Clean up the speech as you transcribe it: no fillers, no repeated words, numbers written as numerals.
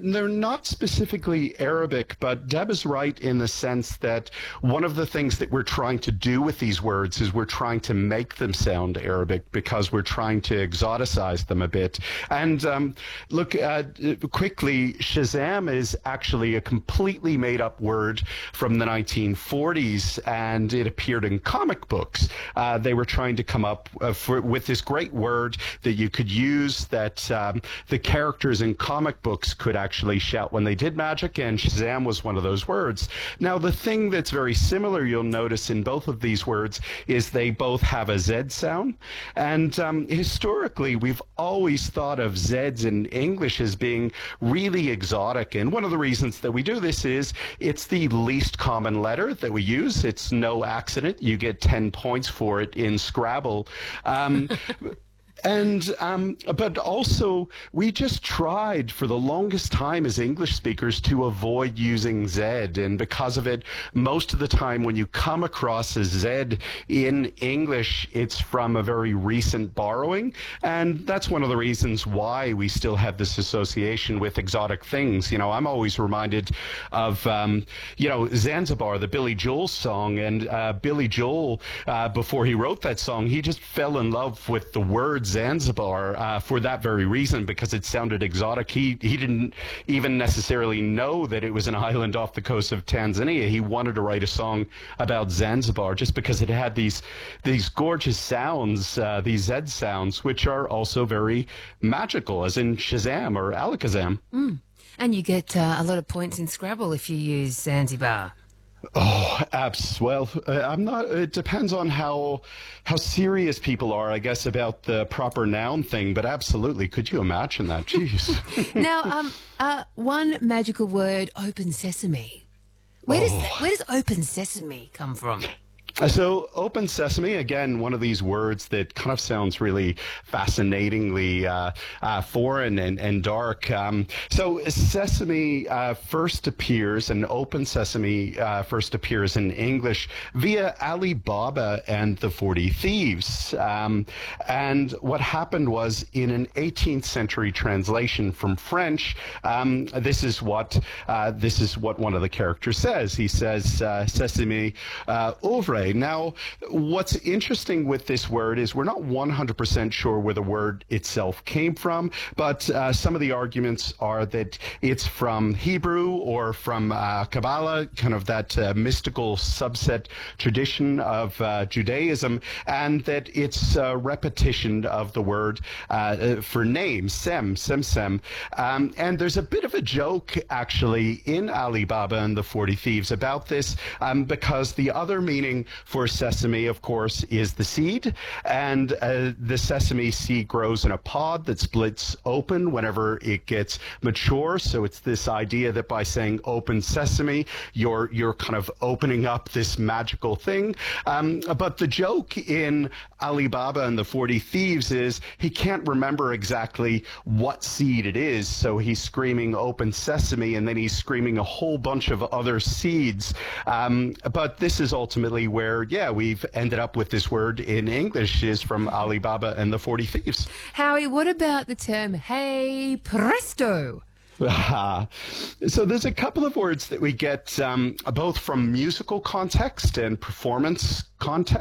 they're not specifically Arabic, but Deb is right in the sense that one of the things that we're trying to do with these words is we're trying to make them sound Arabic because we're trying to exoticize them a bit. And look, quickly, Shazam is actually a completely made-up word from the 1940s, and it appeared in comic books. They were trying to come up with this great word that you could use that the characters in comic books could actually shout when they did magic, and Shazam was one of those words. Now, the thing that's very similar, you'll notice in both of these words, is they both have a Z sound. And historically, we've always thought of Zs in English as being really exotic. And one of the reasons that we do this is it's the least common letter that we use. It's no accident. You get 10 points for it in Scrabble. But also, we just tried for the longest time as English speakers to avoid using Z. And because of it, most of the time when you come across a Z in English, it's from a very recent borrowing. And that's one of the reasons why we still have this association with exotic things. You know, I'm always reminded of, Zanzibar, the Billy Joel song. And Billy Joel, before he wrote that song, he just fell in love with the words Zanzibar for that very reason, because it sounded exotic. He didn't even necessarily know that it was an island off the coast of Tanzania. He wanted to write a song about Zanzibar just because it had these gorgeous sounds, these Z sounds, which are also very magical, as in Shazam or Alakazam. And you get a lot of points in Scrabble if you use Zanzibar. Oh, well, I'm not. It depends on how serious people are, I guess, about the proper noun thing. But absolutely, could you imagine that? Jeez. Now, one magical word, open sesame. Where does open sesame come from? So open sesame, again, one of these words that kind of sounds really fascinatingly foreign and dark. So sesame first appears, and open sesame first appears in English via Ali Baba and the 40 Thieves. And what happened was, in an 18th century translation from French, this is what one of the characters says. He says, sesame ouvre. Now, what's interesting with this word is we're not 100% sure where the word itself came from, but some of the arguments are that it's from Hebrew or from Kabbalah, kind of that mystical subset tradition of Judaism, and that it's a repetition of the word for name, sem. And there's a bit of a joke, actually, in Ali Baba and the 40 Thieves about this, because the other meaning for sesame, of course, is the seed, and the sesame seed grows in a pod that splits open whenever it gets mature. So it's this idea that by saying open sesame, you're kind of opening up this magical thing. But the joke in Ali Baba and the 40 Thieves is he can't remember exactly what seed it is, so he's screaming open sesame, and then he's screaming a whole bunch of other seeds. But this is ultimately where, we've ended up with this word in English is from Ali Baba and the 40 Thieves. Howie, what about the term, hey presto? So there's a couple of words that we get both from musical context and performance